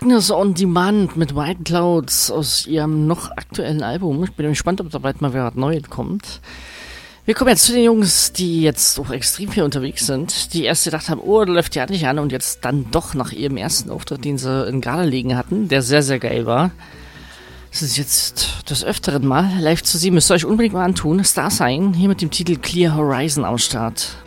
Darkness on Demand mit White Clouds aus ihrem noch aktuellen Album. Ich bin gespannt, ob da bald mal was Neues kommt. Wir kommen jetzt zu den Jungs, die jetzt auch extrem viel unterwegs sind, die erst gedacht haben, oh, das läuft ja nicht an, und jetzt dann doch nach ihrem ersten Auftritt, den sie in Gardelegen hatten, der sehr, sehr geil war. Das ist jetzt des Öfteren mal live zu sehen, müsst ihr euch unbedingt mal antun. Starsign, hier mit dem Titel Clear Horizon am Start.